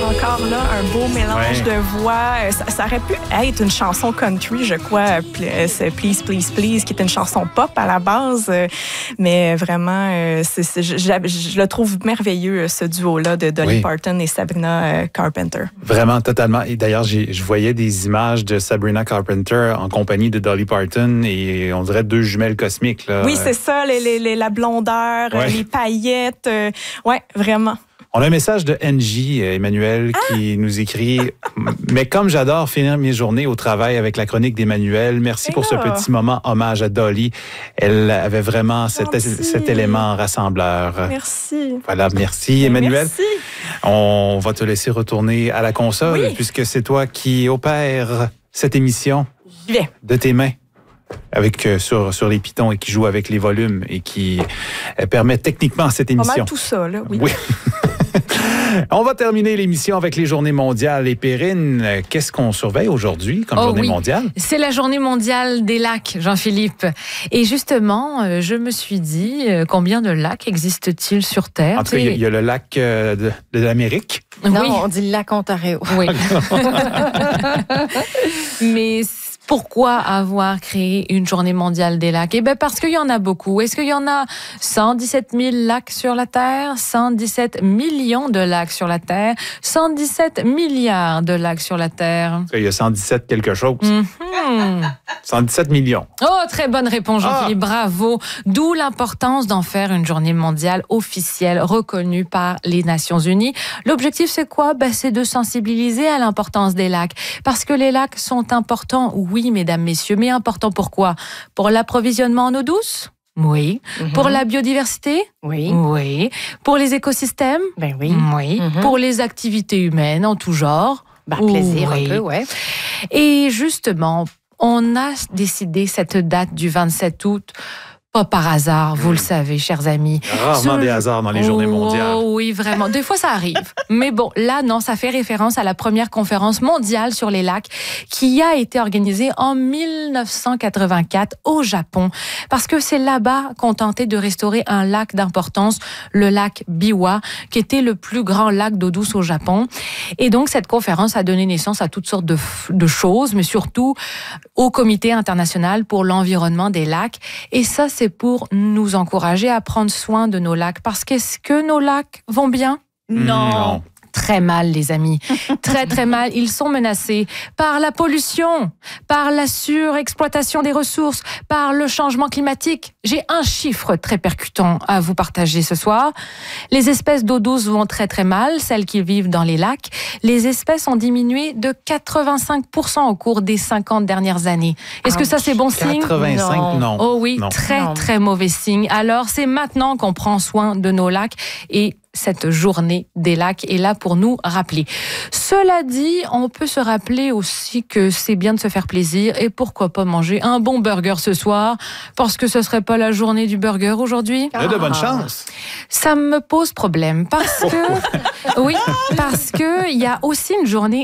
Encore là, un beau mélange de voix. Ça aurait pu être une chanson country, je crois, c'est Please, Please, Please, qui est une chanson pop à la base. Mais vraiment, je le trouve merveilleux, ce duo-là de Dolly Parton et Sabrina Carpenter. Vraiment, totalement. Et d'ailleurs, je voyais des images de Sabrina Carpenter en compagnie de Dolly Parton et on dirait deux jumelles cosmiques. Là. Oui, c'est ça, la blondeur, les paillettes. Oui, vraiment. On a un message de NJ, Emmanuel, qui nous écrit « Mais comme j'adore finir mes journées au travail avec la chronique d'Emmanuel, merci pour ce petit moment hommage à Dolly. Elle avait vraiment cet élément rassembleur. » Merci. Voilà, merci Emmanuel. Merci. On va te laisser retourner à la console puisque c'est toi qui opère cette émission de tes mains. Avec sur les pitons et qui joue avec les volumes et qui permet techniquement cette émission. Pas mal tout ça, là, oui. On va terminer l'émission avec les journées mondiales. Et Perrine, qu'est-ce qu'on surveille aujourd'hui comme journée mondiale? C'est la journée mondiale des lacs, Jean-Philippe. Et justement, je me suis dit, combien de lacs existent-ils sur Terre? En tout cas, il y a le lac de l'Amérique. Non, on dit le lac Ontario. Oui. Mais pourquoi avoir créé une journée mondiale des lacs? Eh bien, parce qu'il y en a beaucoup. Est-ce qu'il y en a 117 000 lacs sur la Terre? 117 millions de lacs sur la Terre? 117 milliards de lacs sur la Terre? Il y a 117 quelque chose. 117 millions. Oh, très bonne réponse, Jean-Philippe. Bravo. D'où l'importance d'en faire une journée mondiale officielle reconnue par les Nations Unies. L'objectif, c'est quoi? C'est de sensibiliser à l'importance des lacs. Parce que les lacs sont importants, oui, mesdames, messieurs, mais importants pourquoi? Pour l'approvisionnement en eau douce? Oui. Pour la biodiversité? Oui. Oui. Pour les écosystèmes? Ben oui. Oui. Pour les activités humaines en tout genre? Plaisir un peu, ouais. Et justement, on a décidé cette date du 27 août, pas par hasard, vous le savez, chers amis. Rarement des hasards dans les journées mondiales. Oui, vraiment. Des fois, ça arrive. Mais bon, là, non, ça fait référence à la première conférence mondiale sur les lacs qui a été organisée en 1984 au Japon. Parce que c'est là-bas qu'on tentait de restaurer un lac d'importance, le lac Biwa, qui était le plus grand lac d'eau douce au Japon. Et donc, cette conférence a donné naissance à toutes sortes de choses, mais surtout au Comité international pour l'environnement des lacs. Et ça, c'est pour nous encourager à prendre soin de nos lacs. Parce qu'est-ce que nos lacs vont bien? Non. Très mal, les amis. Très, très mal. Ils sont menacés par la pollution, par la surexploitation des ressources, par le changement climatique. J'ai un chiffre très percutant à vous partager ce soir. Les espèces d'eau douce vont très, très mal, celles qui vivent dans les lacs. Les espèces ont diminué de 85% au cours des 50 dernières années. Est-ce que ça, c'est bon signe? 85, non. Oh oui, non. Très mauvais signe. Alors, c'est maintenant qu'on prend soin de nos lacs et cette journée des lacs est là pour nous rappeler. Cela dit, on peut se rappeler aussi que c'est bien de se faire plaisir et pourquoi pas manger un bon burger ce soir, parce que ce serait pas la journée du burger aujourd'hui. Il y a de bonnes chances. Ça me pose problème parce que, parce que il y a aussi une journée